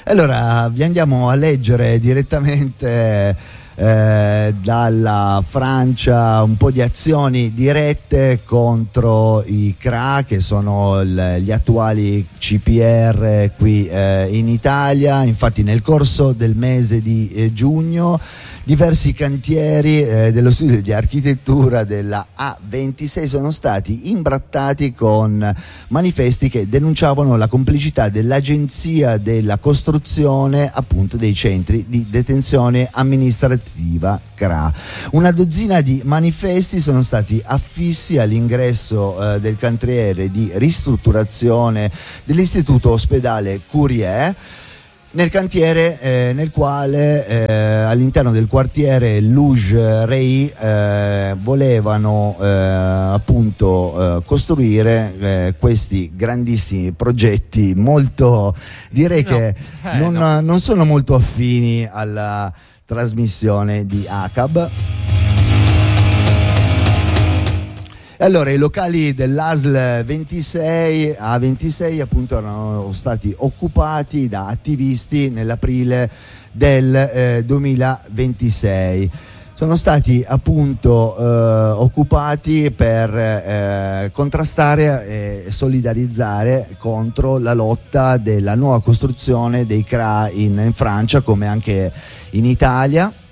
Allora, vi andiamo a leggere direttamente dalla Francia un po' di azioni dirette contro i CRA, che sono gli attuali CPR qui in Italia. Infatti nel corso del mese di giugno diversi cantieri dello studio di architettura della A26 sono stati imbrattati con manifesti che denunciavano la complicità dell'Agenzia della Costruzione, appunto, dei centri di detenzione amministrativa CRA. Una dozzina di manifesti sono stati affissi all'ingresso del cantiere di ristrutturazione dell'Istituto Ospedale Curie, nel cantiere nel quale all'interno del quartiere Luge-Rey volevano appunto costruire questi grandissimi progetti, molto, direi che non sono molto affini alla trasmissione di ACAB. Allora, i locali dell'ASL 26 A26 appunto erano stati occupati da attivisti nell'aprile del 2026. Sono stati appunto occupati per contrastare e solidarizzare contro la lotta della nuova costruzione dei CRA in Francia, come anche in Italia.